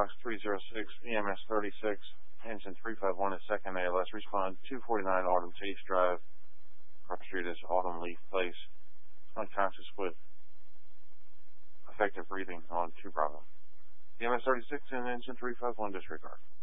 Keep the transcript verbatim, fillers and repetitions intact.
Box three zero six, E M S thirty-six, engine three five one at second A L S. Respond two forty-nine Autumn Chase Drive. Cross Street is Autumn Leaf Place. Unconscious with effective breathing on two Bravo. E M S thirty-six and engine three five one disregard.